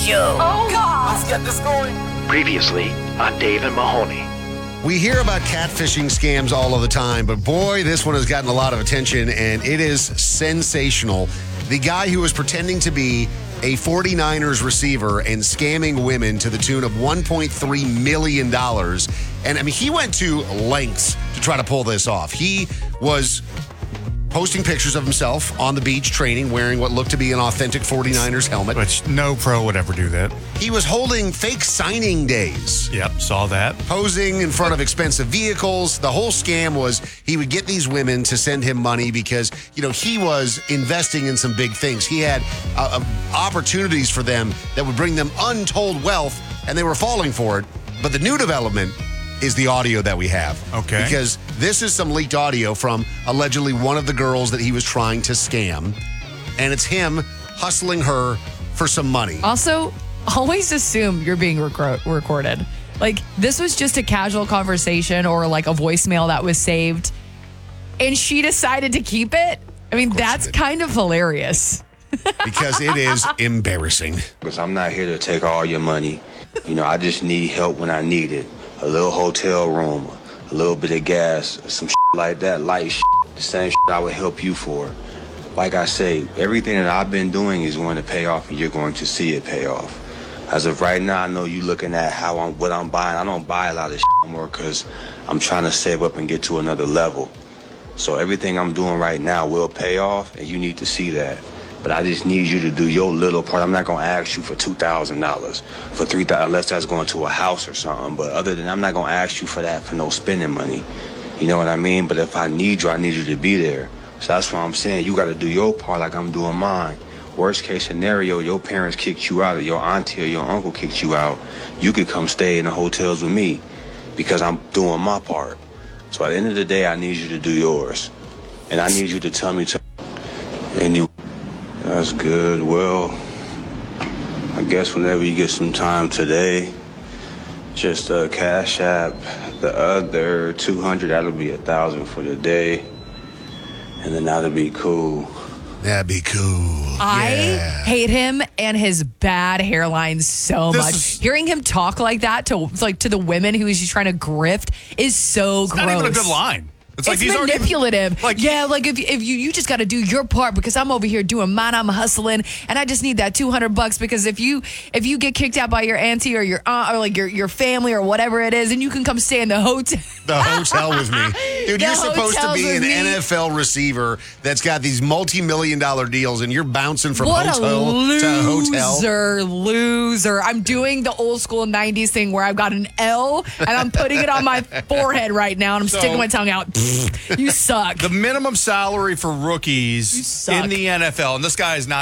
show. Oh, God. Let's get this going. Previously on Dave and Mahoney. We hear about catfishing scams all of the time, but boy, this one has gotten a lot of attention, and it is sensational. The guy who was pretending to be a 49ers receiver and scamming women to the tune of $1.3 million. And I mean, he went to lengths to try to pull this off. He was posting pictures of himself on the beach training, wearing what looked to be an authentic 49ers helmet. Which no pro would ever do that. He was holding fake signing days. Yep, saw that. Posing in front of expensive vehicles. The whole scam was he would get these women to send him money because, you know, he was investing in some big things. He had opportunities for them that would bring them untold wealth, and they were falling for it. But the new development is the audio that we have. Okay. Because this is some leaked audio from allegedly one of the girls that he was trying to scam. And it's him hustling her for some money. Also, always assume you're being recorded. Like, this was just a casual conversation or like a voicemail that was saved, and she decided to keep it. I mean, that's kind of hilarious. Because it is embarrassing. Because I'm not here to take all your money. You know, I just need help when I need it. A little hotel room, a little bit of gas, some shit like that, light shit. The same shit I would help you for. Like I say, everything that I've been doing is going to pay off, and you're going to see it pay off. As of right now, I know you looking at what I'm buying. I don't buy a lot of shit anymore because I'm trying to save up and get to another level. So everything I'm doing right now will pay off, and you need to see that. But I just need you to do your little part. I'm not going to ask you for $2,000, for $3,000, unless that's going to a house or something. But other than, I'm not going to ask you for that, for no spending money. You know what I mean? But if I need you to be there. So that's why I'm saying you got to do your part like I'm doing mine. Worst case scenario, your parents kicked you out, or your auntie or your uncle kicked you out. You could come stay in the hotels with me because I'm doing my part. So at the end of the day, I need you to do yours. And I need you to tell me That's good. Well, I guess whenever you get some time today, just Cash App the other 200. That'll be 1,000 for the day, and then that'll be cool. That'd be cool. I hate him and his bad hairline so much. Hearing him talk like that to the women who he's just trying to grift is so gross. Not even a good line. It's like manipulative. If you just got to do your part because I'm over here doing mine. I'm hustling, and I just need that $200 because if you get kicked out by your auntie or your aunt or like your family or whatever it is, and you can come stay in the hotel. The hotel with me, dude. You're supposed to be an NFL receiver that's got these multi-million-dollar deals, and you're bouncing from hotel to hotel. Loser. I'm doing the old school '90s thing where I've got an L and I'm putting it on my forehead right now, and I'm sticking my tongue out. You suck. The minimum salary for rookies in the NFL, and this guy he's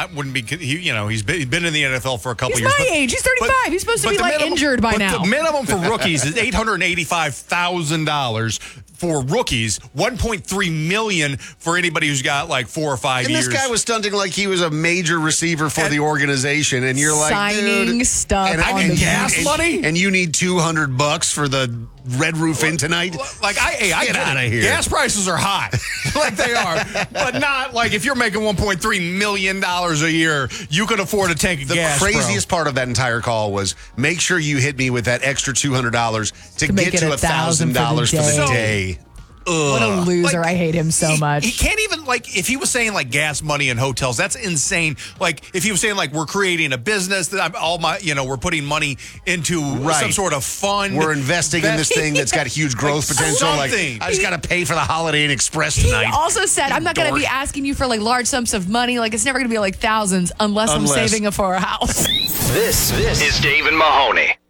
been in the NFL for a couple years. He's my age. He's 35. He's supposed to be injured by now. The minimum for rookies is $885,000 for rookies, $1.3 million for anybody who's got like 4 or 5 years. And this guy was stunting like he was a major receiver for the organization, and you're like, signing dude, stuff and on the gas money, and you need $200 for the Red Roof Inn tonight. Like I get out of here. Gas prices are high, like they are, but not like if you're making $1.3 million a year, you can afford a tank of gas. The craziest part of that entire call was make sure you hit me with that extra $200 to get to $1,000 for the day. What a loser. I hate him so much. He can't even, if he was saying, gas money in hotels, that's insane. Like, if he was saying, we're creating a business, that we're putting money into some sort of fund. We're investing in this thing that's got huge growth potential. Something. I just got to pay for the Holiday Inn Express tonight. He also said, I'm not going to be asking you for, large sums of money. It's never going to be, thousands unless I'm saving it for a house. This is Dave and Mahoney.